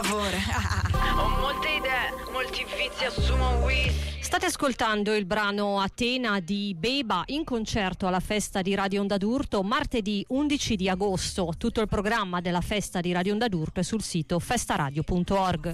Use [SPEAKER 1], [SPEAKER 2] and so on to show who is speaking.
[SPEAKER 1] Ho molte idee, molti vizi, assumo Wiz.
[SPEAKER 2] State ascoltando il brano Atena di Beba in concerto alla festa di Radio Onda d'Urto martedì 11 di agosto. Tutto il programma della festa di Radio Onda d'Urto è sul sito festaradio.org.